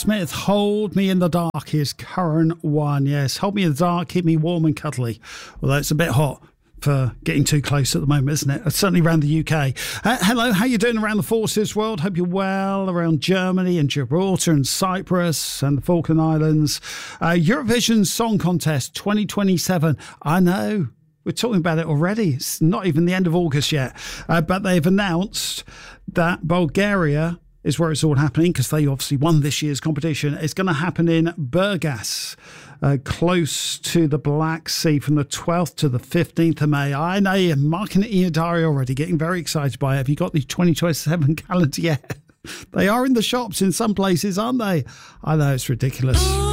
Smith, Hold Me in the Dark is current one. Yes, Hold Me in the Dark, keep me warm and cuddly. Although it's a bit hot for getting too close at the moment, isn't it? Certainly around the UK. Hello, how you doing around the forces world? Hope you're well. Around Germany and Gibraltar and Cyprus and the Falkland Islands. Eurovision Song Contest 2027. I know, we're talking about it already. It's not even the end of August yet. But they've announced that Bulgaria is where it's all happening, because they obviously won this year's competition. It's going to happen in Burgas, close to the Black Sea, from the 12th to the 15th of May. I know you're marking it in your diary already, getting very excited by it. Have you got the 2027 calendar yet? They are in the shops in some places, aren't they? I know, it's ridiculous.